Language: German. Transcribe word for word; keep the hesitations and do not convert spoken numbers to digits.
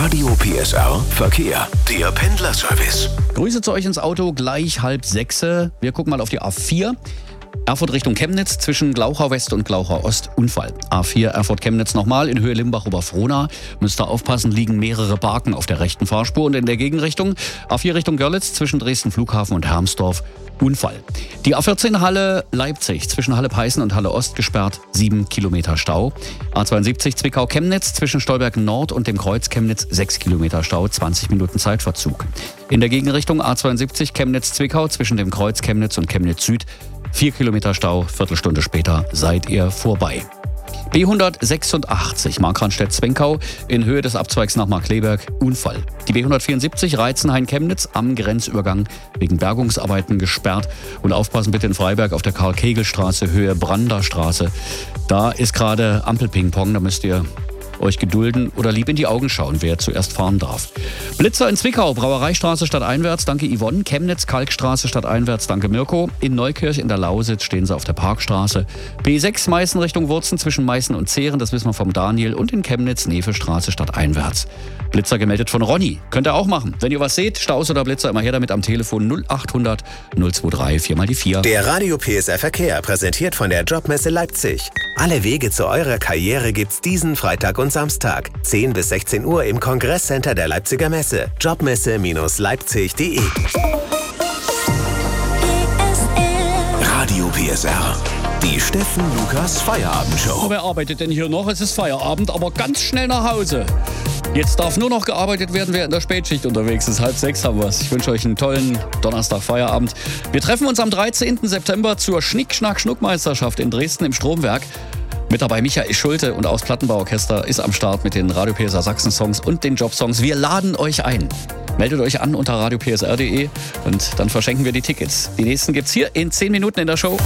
Radio P S R Verkehr, der Pendlerservice. Grüße zu euch ins Auto, gleich halb sechs. Wir gucken mal auf die A vier. Erfurt Richtung Chemnitz, zwischen Glauchau West und Glauchau Ost, Unfall. A vier Erfurt-Chemnitz nochmal, in Höhe Limbach-Oberfrohna. Müsst ihr aufpassen, liegen mehrere Barken auf der rechten Fahrspur. Und in der Gegenrichtung, A vier Richtung Görlitz, zwischen Dresden Flughafen und Hermsdorf, Unfall. Die A vierzehn Halle Leipzig, zwischen Halle Peißen und Halle Ost gesperrt, sieben Kilometer Stau. A zweiundsiebzig Zwickau-Chemnitz, zwischen Stolberg Nord und dem Kreuz Chemnitz, sechs Kilometer Stau, zwanzig Minuten Zeitverzug. In der Gegenrichtung A zweiundsiebzig Chemnitz-Zwickau, zwischen dem Kreuz Chemnitz und Chemnitz Süd, vier Kilometer Stau, Viertelstunde später seid ihr vorbei. B hundertsechsundachtzig Markranstädt-Zwenkau in Höhe des Abzweigs nach Markkleeberg, Unfall. Die B hundertvierundsiebzig Reizenhain-Chemnitz am Grenzübergang wegen Bergungsarbeiten gesperrt. Und aufpassen bitte in Freiberg auf der Karl-Kegel-Straße, Höhe Branderstraße. Da ist gerade Ampelpingpong, da müsst ihr euch gedulden oder lieb in die Augen schauen, wer zuerst fahren darf. Blitzer in Zwickau, Brauereistraße stadteinwärts, danke Yvonne. Chemnitz, Kalkstraße stadteinwärts, danke Mirko. In Neukirch in der Lausitz stehen sie auf der Parkstraße. B sechs Meißen Richtung Wurzen zwischen Meißen und Zehren, das wissen wir vom Daniel. Und in Chemnitz, Nevestraße stadteinwärts. Blitzer gemeldet von Ronny. Könnt ihr auch machen. Wenn ihr was seht, Staus oder Blitzer, immer her damit am Telefon null achthundert null zweiundzwanzig vier mal die vier. Der Radio P S R Verkehr, präsentiert von der Jobmesse Leipzig. Alle Wege zu eurer Karriere gibt's diesen Freitag und Samstag. zehn bis sechzehn Uhr im Kongresscenter der Leipziger Messe. jobmesse Leipzig punkt de. Radio P S R, die Steffen Lukas Feierabendshow. Wer arbeitet denn hier noch? Es ist Feierabend, aber ganz schnell nach Hause. Jetzt darf nur noch gearbeitet werden, wer in der Spätschicht unterwegs ist. Halb sechs haben wir es. Ich wünsche euch einen tollen Donnerstag Feierabend. Wir treffen uns am dreizehnten September zur Schnick-Schnack-Schnuck-Meisterschaft in Dresden im Stromwerk. Mit dabei Michael Schulte und aus Plattenbauorchester ist am Start mit den Radio P S R Sachsen-Songs und den Jobsongs. Wir laden euch ein. Meldet euch an unter radio p s r punkt de und dann verschenken wir die Tickets. Die nächsten gibt's hier in zehn Minuten in der Show.